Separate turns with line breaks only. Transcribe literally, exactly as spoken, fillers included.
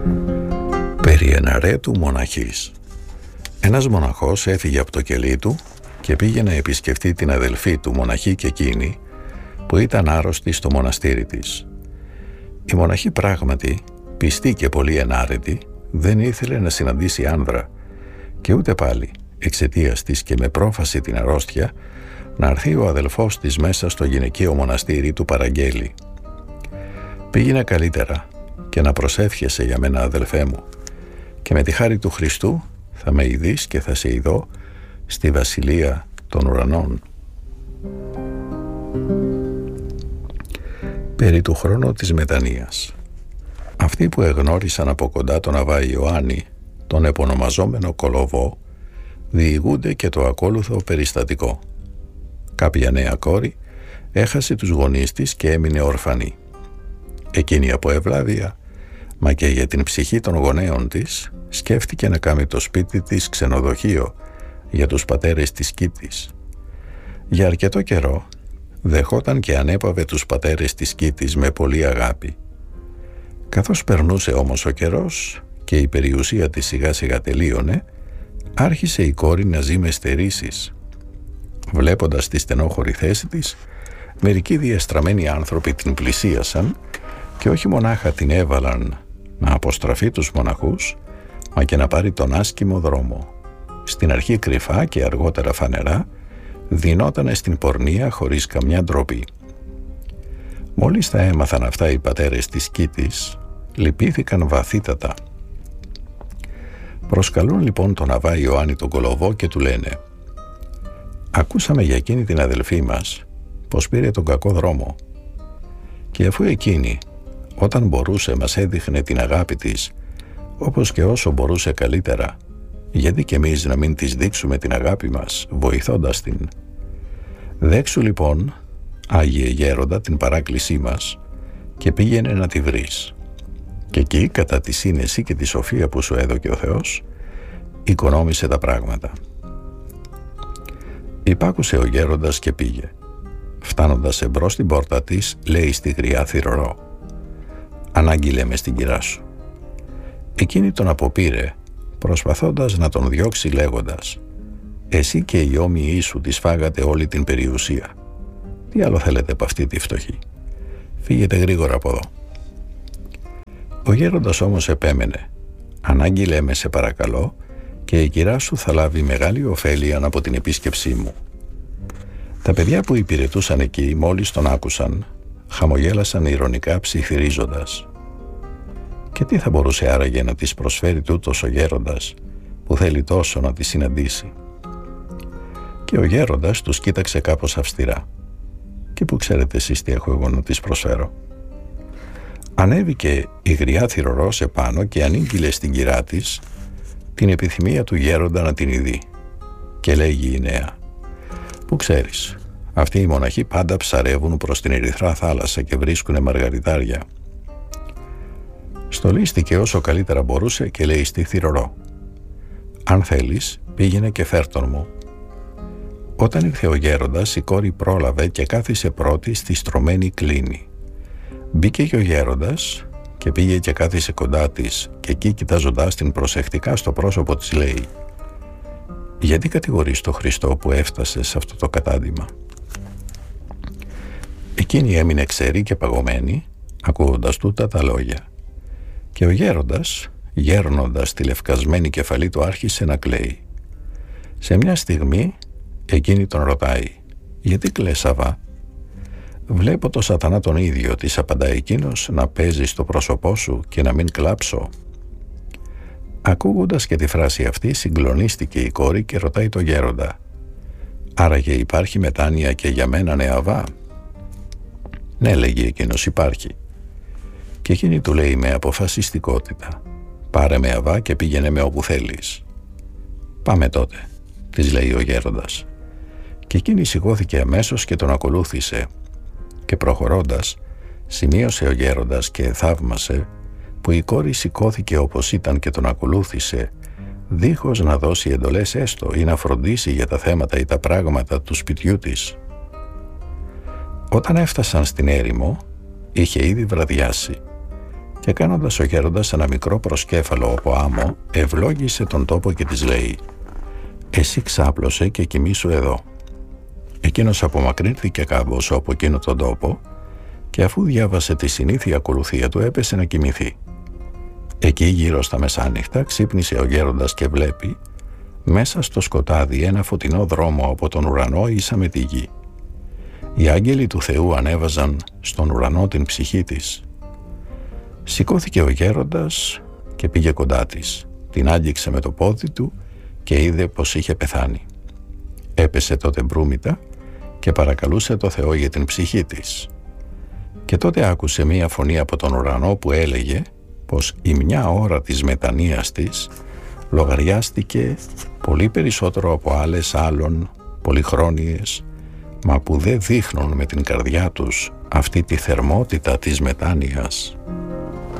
Περί εναρέτου μοναχής. Ένας μοναχός έφυγε από το κελί του και πήγε να επισκεφτεί την αδελφή του μοναχή και εκείνη που ήταν άρρωστη στο μοναστήρι της. Η μοναχή πράγματι, πιστή και πολύ ενάρετη, δεν ήθελε να συναντήσει άνδρα και ούτε πάλι εξαιτίας της και με πρόφαση την αρρώστια να έρθει ο αδελφός της μέσα στο γυναικείο μοναστήρι του παραγγέλει. «Πήγαινε καλύτερα και να προσεύχεσαι για μένα, αδελφέ μου, και με τη χάρη του Χριστού θα με ειδείς και θα σε ειδώ στη βασιλεία των ουρανών». Περί του χρόνου της μετανοίας. Αυτοί που εγνώρισαν από κοντά τον Αβά Ιωάννη, τον επωνομαζόμενο Κολοβό, διηγούνται και το ακόλουθο περιστατικό. Κάποια νέα κόρη έχασε τους γονείς της και έμεινε ορφανή. Εκείνη από ευλάβεια, μα και για την ψυχή των γονέων της, σκέφτηκε να κάνει το σπίτι της ξενοδοχείο για τους πατέρες της Κίτης. Για αρκετό καιρό δεχόταν και ανέπαβε τους πατέρες της Κίτης με πολύ αγάπη. Καθώς περνούσε όμως ο καιρός και η περιουσία της σιγά σιγά τελείωνε, άρχισε η κόρη να ζει με στερήσεις. Βλέποντας τη στενόχωρη θέση της, μερικοί διαστραμμένοι άνθρωποι την πλησίασαν και όχι μονάχα την έβαλαν να αποστραφεί τους μοναχούς, μα και να πάρει τον άσκημο δρόμο. Στην αρχή κρυφά και αργότερα φανερά, δινότανε στην πορνεία χωρίς καμιά ντροπή. Μόλις τα έμαθαν αυτά οι πατέρες της Κίτης, λυπήθηκαν βαθύτατα. Προσκαλούν λοιπόν τον Αβά Ιωάννη τον Κολοβό και του λένε: «Ακούσαμε για εκείνη την αδελφή μας πως πήρε τον κακό δρόμο και αφού εκείνη όταν μπορούσε μας έδειχνε την αγάπη της όπως και όσο μπορούσε καλύτερα, γιατί και εμείς να μην της δείξουμε την αγάπη μας βοηθώντας την. Δέξου λοιπόν, Άγιε Γέροντα, την παράκλησή μας και πήγαινε να τη βρεις. Και εκεί, κατά τη σύνεση και τη σοφία που σου έδωκε ο Θεός, οικονόμησε τα πράγματα». Υπάκουσε ο γέροντας και πήγε. Φτάνοντας εμπρός στην πόρτα της, λέει στη γριά θυρωρό: «Ανάγγειλε με στην κυρά σου». Εκείνη τον αποπήρε, προσπαθώντας να τον διώξει λέγοντας: «Εσύ και οι όμοιοι σου της φάγατε όλη την περιουσία. Τι άλλο θέλετε από αυτή τη φτωχή? Φύγετε γρήγορα από εδώ». Ο γέροντας όμως επέμενε: «Ανάγγειλε με σε παρακαλώ και η κυρά σου θα λάβει μεγάλη ωφέλεια από την επίσκεψή μου». Τα παιδιά που υπηρετούσαν εκεί μόλις τον άκουσαν, χαμογέλασαν ηρωνικά ψιθυρίζοντας. Και τι θα μπορούσε άραγε να της προσφέρει τούτος ο γέροντας που θέλει τόσο να τη συναντήσει? Και ο γέροντας τους κοίταξε κάπως αυστηρά. «Και που ξέρετε εσείς τι έχω εγώ να της προσφέρω?» Ανέβηκε η γριά θυρωρός επάνω και ανήγγειλε στην κυρά της την επιθυμία του γέροντα να την ειδεί. Και λέγει η νέα: «Που ξέρεις, αυτοί οι μοναχοί πάντα ψαρεύουν προς την ερυθρά θάλασσα και βρίσκουνε μαργαριτάρια». Στολίστηκε όσο καλύτερα μπορούσε και λέει στη θυρωρό: «Αν θέλεις, πήγαινε και φέρτον μου». Όταν ήρθε ο γέροντας, η κόρη πρόλαβε και κάθισε πρώτη στη στρωμένη κλίνη. Μπήκε και ο γέροντας και πήγε και κάθισε κοντά της και εκεί, κοιτάζοντάς την προσεκτικά στο πρόσωπο της, λέει: «Γιατί κατηγορείς τον Χριστό που έφτασε σε αυτό το κατάντημα?» Εκείνη έμεινε ξερή και παγωμένη, ακούγοντας τούτα τα λόγια. Και ο γέροντας, γέρνοντας τη λευκασμένη κεφαλή του, άρχισε να κλαίει. Σε μια στιγμή εκείνη τον ρωτάει: «Γιατί κλαις, Αβά?» «Βλέπω το σατανά τον ίδιο», της απαντάει εκείνος, «να παίζει στο πρόσωπό σου και να μην κλάψω». Ακούγοντας και τη φράση αυτή, συγκλονίστηκε η κόρη και ρωτάει το γέροντα: «Άραγε υπάρχει μετάνοια και για μένα, ναι, Αβά?» «Ναι», λέγει εκείνος, «υπάρχει». Και εκείνη του λέει με αποφασιστικότητα: «Πάρε με, Αβά, και πήγαινε με όπου θέλεις». «Πάμε τότε», της λέει ο γέροντας. Και εκείνη σηκώθηκε αμέσως και τον ακολούθησε. Και προχωρώντας, σημείωσε ο γέροντας και θαύμασε που η κόρη σηκώθηκε όπως ήταν και τον ακολούθησε, δίχως να δώσει εντολές έστω ή να φροντίσει για τα θέματα ή τα πράγματα του σπιτιού της. Όταν έφτασαν στην έρημο, είχε ήδη βραδιάσει Και κάνοντας ο γέροντας ένα μικρό προσκέφαλο από άμμο, ευλόγησε τον τόπο και της λέει: «Εσύ ξάπλωσε και κοιμήσου εδώ». Εκείνος απομακρύνθηκε κάμποσο από εκείνο τον τόπο και αφού διάβασε τη συνήθεια ακολουθία του έπεσε να κοιμηθεί. Εκεί γύρω στα μεσάνυχτα ξύπνησε ο γέροντας και βλέπει μέσα στο σκοτάδι ένα φωτεινό δρόμο από τον ουρανό ίσα με τη γη. Οι άγγελοι του Θεού ανέβαζαν στον ουρανό την ψυχή της. Σηκώθηκε ο γέροντας και πήγε κοντά της. Την άγγιξε με το πόδι του και είδε πως είχε πεθάνει. Έπεσε τότε μπρούμητα και παρακαλούσε το Θεό για την ψυχή της. Και τότε άκουσε μία φωνή από τον ουρανό που έλεγε πως η μια ώρα της μετανοίας της λογαριάστηκε πολύ περισσότερο από άλλες άλλων πολυχρόνιες, μα που δεν δείχνουν με την καρδιά τους αυτή τη θερμότητα της μετάνοιας.